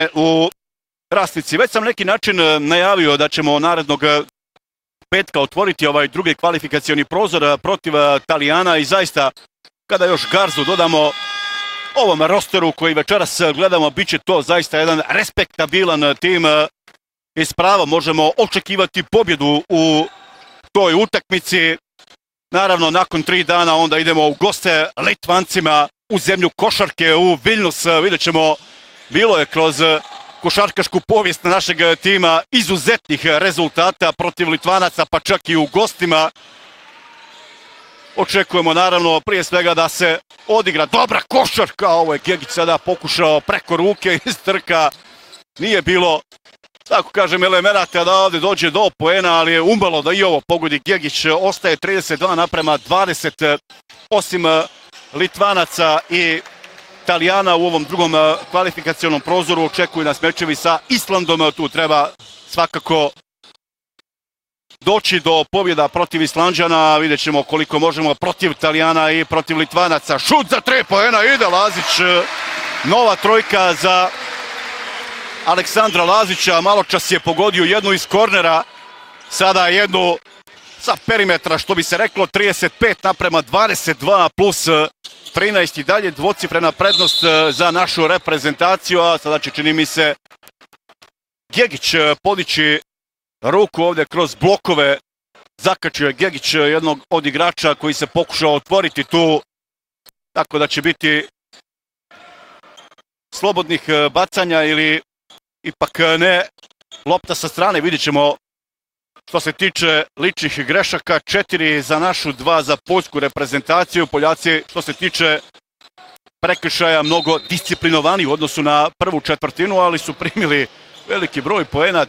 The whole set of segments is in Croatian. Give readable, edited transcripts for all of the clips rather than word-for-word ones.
u Rasnici. Već sam neki način najavio da ćemo narednog petka otvoriti ovaj drugi kvalifikacioni prozor protiv Talijana i zaista kada još Garzu dodamo ovom rosteru koji večeras gledamo, bit će to zaista jedan respektabilan tim i s pravom možemo očekivati pobjedu u toj utakmici. Naravno, nakon 3 dana onda idemo u goste Litvancima u zemlju košarke, u Viljnus. Vidjet ćemo, bilo je kroz košarkašku povijest našeg tima izuzetnih rezultata protiv Litvanaca, pa čak i u gostima. Očekujemo naravno prije svega da se odigra dobra košarka. Ovo je Gegić sada pokušao preko ruke iz trka. Nije bilo, tako kažem, elemenata da ovdje dođe do poena, ali je umalo da i ovo pogodi Gegić. Ostaje 32:20, osim Litvanaca i Talijana u ovom drugom kvalifikacionom prozoru. Očekuju nas mečevi sa Islandom. Tu treba svakako doći do pobjeda protiv Islanđana. Vidjet ćemo koliko možemo protiv Talijana i protiv Litvanaca. Šut za 3 poena, ide Lazić. Nova trojka za Aleksandra Lazića. Malo čas je pogodio jednu iz kornera, sada jednu sa perimetra, što bi se reklo. 35:22 plus 13 i dalje dvocifrena prednost za našu reprezentaciju, a sada će, čini mi se, Gegić podići ruku ovdje kroz blokove. Zakačio je Gegić jednog od igrača koji se pokušao otvoriti tu, tako da će biti slobodnih bacanja ili ipak ne. Lopta sa strane, vidjet ćemo što se tiče ličnih grešaka. 4 za našu, 2 za poljsku reprezentaciju. Poljaci što se tiče prekršaja mnogo disciplinovaniji u odnosu na prvu četvrtinu, ali su primili veliki broj poena,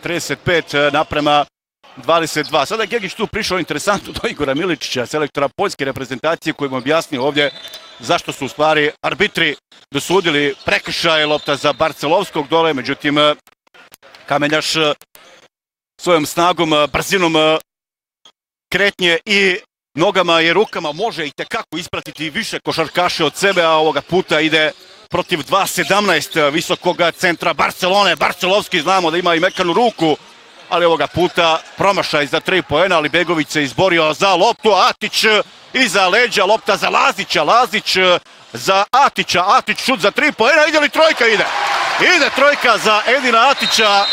35:22. Sada je Gegić tu prišao interesantno do Igora Miličića, selektora poljske reprezentacije, koji mu objasnio ovdje zašto su u stvari arbitri dosudili prekršaj. Lopta za Barcelovskog dole, međutim Kamenjaš svojom snagom, brzinom kretnje i nogama i rukama može itekako ispratiti više košarkaše od sebe, a ovoga puta ide protiv 2:17 visokog centra Barcelone. Barcelovski, znamo da ima i mekanu ruku, ali ovoga puta promašaj za 3 poena, ali Begović se izborio za loptu. Atić iza leđa, lopta za Lazića, Lazić za Atića, Atić šut za 3 poena, ide li trojka? Ide trojka za Edina Atića.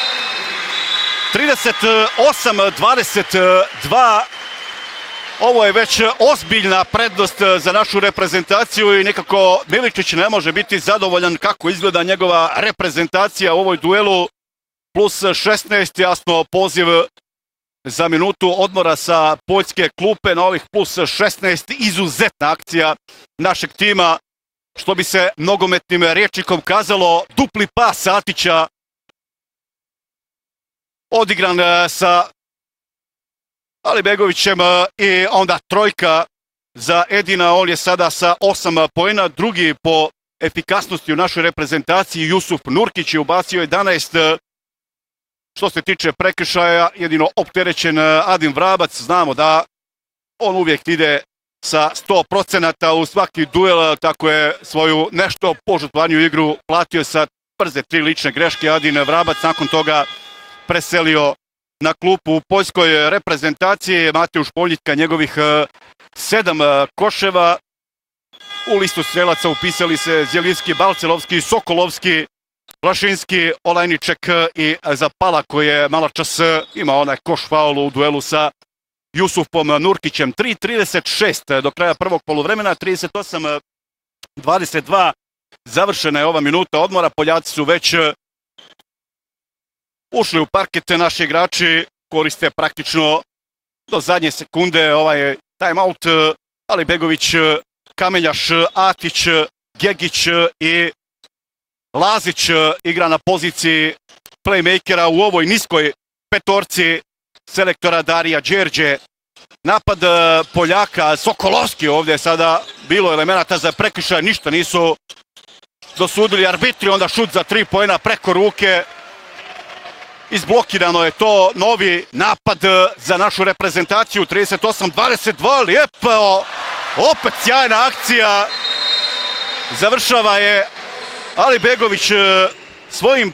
38:22. Ovo je već ozbiljna prednost za našu reprezentaciju i nekako Miličić ne može biti zadovoljan kako izgleda njegova reprezentacija u ovoj duelu. Plus 16, jasno, poziv za minutu odmora sa poljske klupe na ovih plus 16. Izuzetna akcija našeg tima, što bi se nogometnim rječnikom kazalo, dupli pas Atića. Odigran sa Alibegovićem i onda trojka za Edina. On je sada sa 8 poena, drugi po efikasnosti u našoj reprezentaciji. Jusuf Nurkić je ubacio 11. Što se tiče prekršaja, jedino opterećen Adin Vrabac. Znamo da on uvijek ide sa 100% u svaki duel, tako je svoju nešto požrtvovaniju igru platio sa brze 3 lične greške. Adin Vrabac nakon toga preselio na klupu u poljskoj reprezentaciji. Mateuš Poljitka, njegovih 7 koševa. U listu strelaca upisali se Zjelinski, Balcelovski, Sokolovski, Vlašinski, Olajniček i Zapala, koji je malo čas imao onaj koš faul u duelu sa Jusufom Nurkićem. 3:36 do kraja prvog poluvremena, 38:22. Završena je ova minuta odmora. Poljaci su već ušli u parket. Naši igrači koriste praktično do zadnje sekunde ovaj timeout. Alibegović, Kamenjaš, Atić, Gegić i Lazić igra na poziciji playmakera u ovoj niskoj petorci selektora Darija Đerđe. Napad Poljaka, Sokolovski, ovdje sada bilo elemenata za prekršaj, ništa nisu dosudili arbitri. Onda šut za 3 poena preko ruke. Izblokirano je to. Novi napad za našu reprezentaciju. 38:22. Lijepo. Opet sjajna akcija. Završava je Alibegović svojim